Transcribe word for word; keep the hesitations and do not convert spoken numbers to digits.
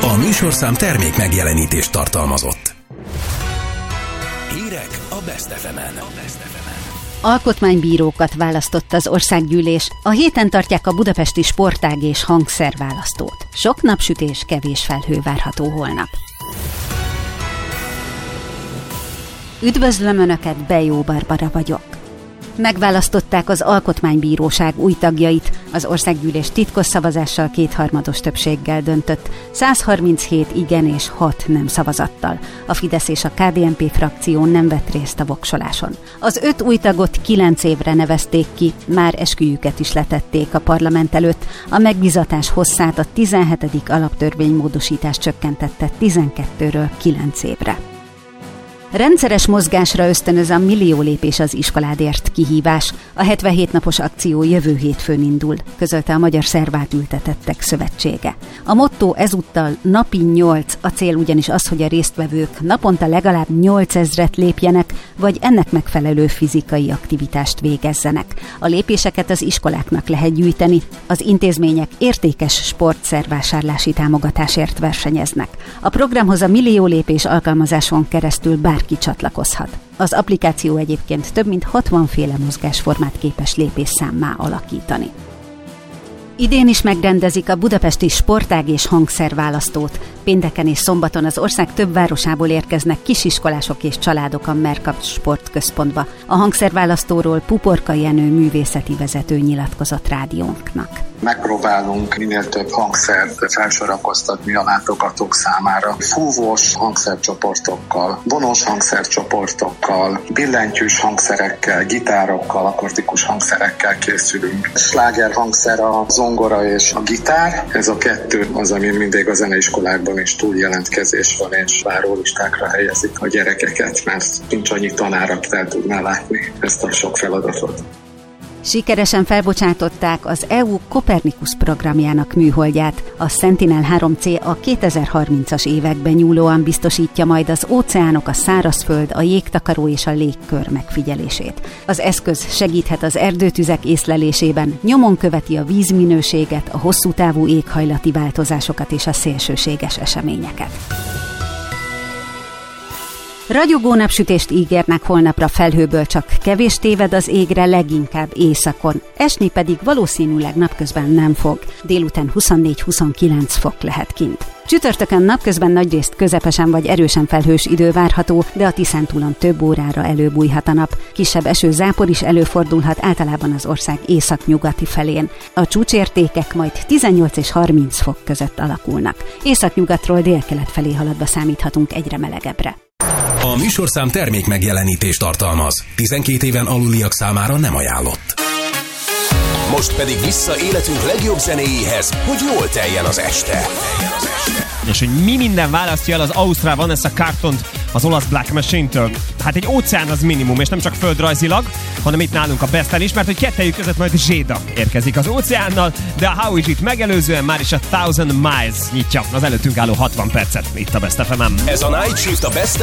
A műsorszám termék megjelenítést tartalmazott. Hírek a Best ef emen. Alkotmánybírókat választott az országgyűlés. A héten tartják a budapesti sportág és hangszerválasztót. Sok napsütés, kevés felhő várható holnap. Üdvözlöm Önöket, Bejó Barbara vagyok. Megválasztották az Alkotmánybíróság új tagjait. Az országgyűlés titkos szavazással kétharmados többséggel döntött, száz harminchét igen és hat nem szavazattal. A Fidesz és a ká dé en pé frakció nem vett részt a voksoláson. Az öt új tagot kilenc évre nevezték ki, már esküjüket is letették a parlament előtt. A megbízatás hosszát a tizenhetedik alaptörvénymódosítás csökkentette tizenkettőről kilenc évre. Rendszeres mozgásra ösztönöz a Millió lépés az iskoládért kihívás. A hetvenhét napos akció jövő hétfőn indul, közölte a Magyar Szervátültetettek Szövetsége. A motto ezúttal napi nyolc, a cél ugyanis az, hogy a résztvevők naponta legalább nyolcezret lépjenek, vagy ennek megfelelő fizikai aktivitást végezzenek. A lépéseket az iskoláknak lehet gyűjteni, az intézmények értékes sportszervásárlási támogatásért versenyeznek. A programhoz a Millió lépés alkalmazáson keresztül bár ki csatlakozhat. Az applikáció egyébként több mint hatvan féle mozgásformát képes lépésszámmá alakítani. Idén is megrendezik a budapesti sportág és hangszerválasztót. Pénteken és szombaton az ország több városából érkeznek kisiskolások és családok a Merkap Sportközpontba. A hangszerválasztóról Puporka Jenő művészeti vezető nyilatkozott rádiónknak. Megpróbálunk minél több hangszert felsorakoztatni a látogatók számára. Fúvós hangszercsoportokkal, vonós hangszercsoportokkal, billentyűs hangszerekkel, gitárokkal, akusztikus hangszerekkel készülünk. Sláger hangszer a zongora és a gitár. Ez a kettő az, ami mindig a zeneiskolákban is túljelentkezés van, és várólistákra helyezik a gyerekeket, mert nincs annyi tanár, aki el tudná látni ezt a sok feladatot. Sikeresen felbocsátották az é u Copernicus programjának műholdját. A Sentinel három cé a kétezer-harmincas években nyúlóan biztosítja majd az óceánok, a szárazföld, a jégtakaró és a légkör megfigyelését. Az eszköz segíthet az erdőtüzek észlelésében, nyomon követi a vízminőséget, a hosszú távú éghajlati változásokat és a szélsőséges eseményeket. Ragyogó napsütést ígérnek holnapra, felhőből csak kevés téved az égre, leginkább északon. Esni pedig valószínűleg napközben nem fog. Délután huszonnégy-huszonkilenc fok lehet kint. Csütörtökön napközben nagyrészt közepesen vagy erősen felhős idő várható, de a Tiszántúlon több órára előbújhat a nap. Kisebb esőzápor is előfordulhat, általában az ország északnyugati felén. A csúcsértékek majd tizennyolc és harminc fok között alakulnak. Északnyugatról délkelet felé haladva számíthatunk egyre melegebbre. A műsorszám termék megjelenítést tartalmaz. tizenkét éven aluliak számára nem ajánlott. Most pedig vissza életünk legjobb zenéjéhez, hogy jól teljen az este. És hogy mi minden választja el az ausztrál Vanessa Carltont az olasz Black Machine-től. Hát egy óceán az minimum, és nem csak földrajzilag, hanem itt nálunk a Besten is, mert hogy kettejük között majd Zséda érkezik az óceánnal, de a How Is It megelőzően már is a Thousand Miles nyitja az előttünk álló hatvan percet itt a Best ef emen. Ez a Night Shift a Best